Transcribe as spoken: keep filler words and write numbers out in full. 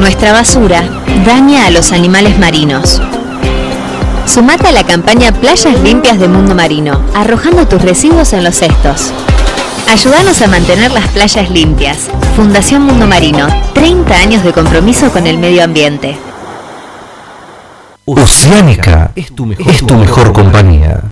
Nuestra basura daña a los animales marinos. Sumate a la campaña Playas Limpias de Mundo Marino, arrojando tus residuos en los cestos. Ayúdanos a mantener las playas limpias. Fundación Mundo Marino, treinta años de compromiso con el medio ambiente. Oceánica es tu mejor, es tu mejor compañía.